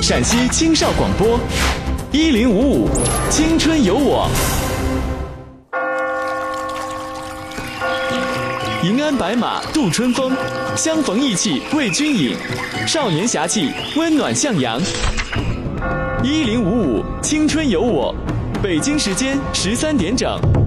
陕西青少广播1055青春有我。迎安白马度春风，相逢意气为君饮。少年侠气，温暖向阳。1055青春有我，北京时间13点整。